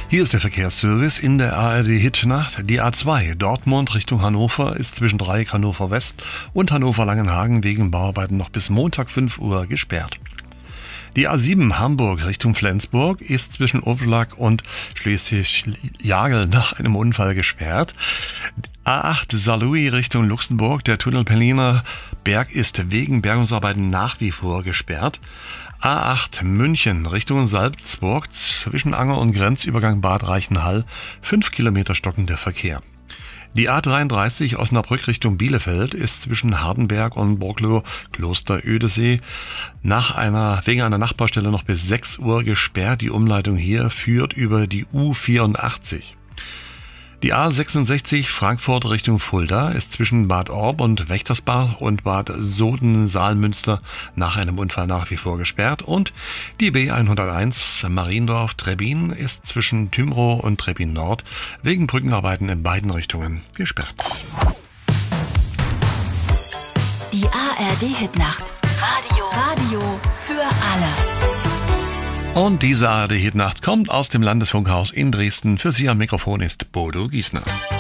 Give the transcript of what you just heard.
Hier ist der Verkehrsservice in der ARD-Hitnacht. Die A2 Dortmund Richtung Hannover ist zwischen Dreieck Hannover West und Hannover-Langenhagen wegen Bauarbeiten noch bis Montag 5 Uhr gesperrt. Die A7 Hamburg Richtung Flensburg ist zwischen Overlag und Schleswig-Jagel nach einem Unfall gesperrt. A8 Saarlouis Richtung Luxemburg, der Tunnel Berliner Berg ist wegen Bergungsarbeiten nach wie vor gesperrt. A8 München Richtung Salzburg zwischen Anger und Grenzübergang Bad Reichenhall 5 Kilometer stockender Verkehr. Die A33 Osnabrück Richtung Bielefeld ist zwischen Hardenberg und Borglow Kloster Ödesee wegen einer Nachbarstelle noch bis 6 Uhr gesperrt. Die Umleitung hier führt über die U84. Die A66 Frankfurt Richtung Fulda ist zwischen Bad Orb und Wächtersbach und Bad Soden-Saalmünster nach einem Unfall nach wie vor gesperrt. Und die B101 Mariendorf-Trebbin ist zwischen Tümrow und Trebbin Nord wegen Brückenarbeiten in beiden Richtungen gesperrt. Die ARD-Hitnacht. Radio für alle. Und diese ARD-Hitnacht kommt aus dem Landesfunkhaus in Dresden. Für Sie am Mikrofon ist Bodo Giesner.